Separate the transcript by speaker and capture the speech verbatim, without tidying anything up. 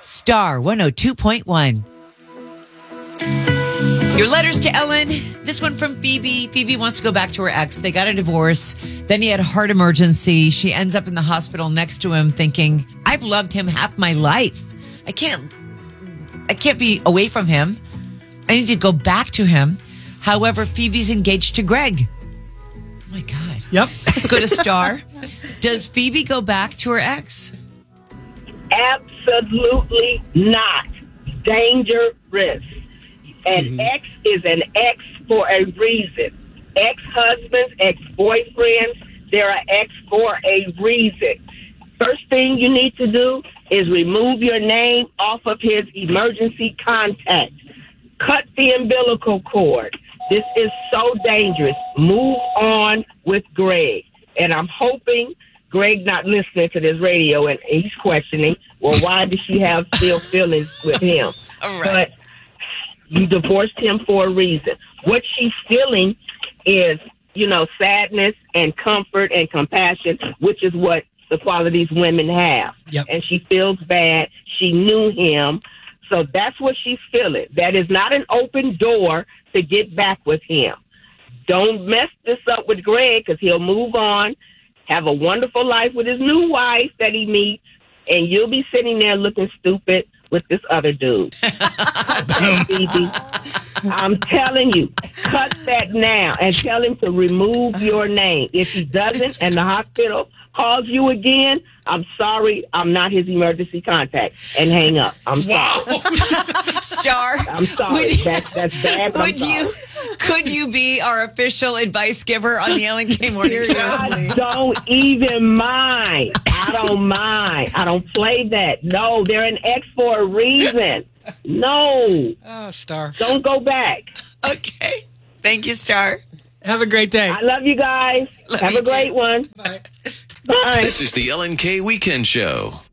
Speaker 1: Star one oh two point one. Your letters to Ellen. This one from Phoebe. Phoebe wants to go back to her ex. They got a divorce. Then he had a heart emergency. She ends up in the hospital next to him thinking, I've loved him half my life. I can't, I can't be away from him. I need to go back to him. However, Phoebe's engaged to Greg. Oh my God.
Speaker 2: Yep.
Speaker 1: Let's go to Star. Does Phoebe go back to her ex?
Speaker 3: Absolutely not. Dangerous. An mm-hmm. ex is an ex for a reason. Ex-husbands, ex-boyfriends, they're an ex for a reason. First thing you need to do is remove your name off of his emergency contact. Cut the umbilical cord. This is so dangerous. Move on with Greg. And I'm hoping Greg not listening to this radio and he's questioning, well, why does she have still feelings with him?
Speaker 1: All right.
Speaker 3: But you divorced him for a reason. What she's feeling is, you know, sadness and comfort and compassion, which is what the qualities women have.
Speaker 2: Yep.
Speaker 3: And she feels bad. She knew him. So that's what she's feeling. That is not an open door to get back with him. Don't mess this up with Greg because he'll move on, have a wonderful life with his new wife that he meets, and you'll be sitting there looking stupid with this other dude. Cut that, Phoebe. I'm telling you, cut that now and tell him to remove your name. If he doesn't and the hospital calls you again, I'm sorry, I'm not his emergency contact. And hang up. I'm sorry.
Speaker 1: Star.
Speaker 3: I'm sorry.
Speaker 1: Would,
Speaker 3: that's, that's bad. but
Speaker 1: Would
Speaker 3: I'm
Speaker 1: you,
Speaker 3: sorry.
Speaker 1: could you be our official advice giver on the Ellen K Morning Show?
Speaker 3: I don't even mind. I don't mind. I don't play that. No, they're an ex for a reason. No.
Speaker 2: Oh, Star.
Speaker 3: Don't go back.
Speaker 1: Okay. Thank you, Star.
Speaker 2: Have a great day.
Speaker 3: I love you guys.
Speaker 1: Love
Speaker 3: Have
Speaker 1: you
Speaker 3: a great
Speaker 1: too.
Speaker 3: one.
Speaker 2: Bye.
Speaker 3: Bye.
Speaker 4: This is the Ellen K Weekend Show.